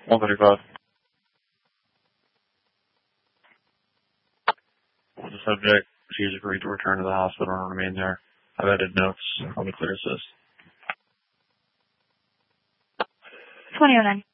135. The subject, she's agreed to return to the hospital and remain there. I've added notes on the clear assist. 2009.